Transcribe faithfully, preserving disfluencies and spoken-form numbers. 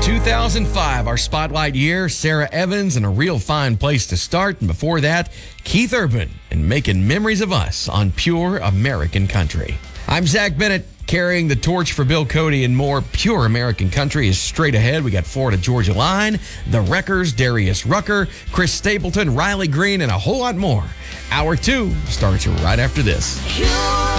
two thousand five, our spotlight year, Sarah Evans and A Real Fine Place to Start. And before that, Keith Urban and Making Memories of Us on Pure American Country. I'm Zach Bennett, carrying the torch for Bill Cody and more. Pure American Country is straight ahead. We got Florida Georgia Line, The Wreckers, Darius Rucker, Chris Stapleton, Riley Green, and a whole lot more. Hour two starts right after this. Pure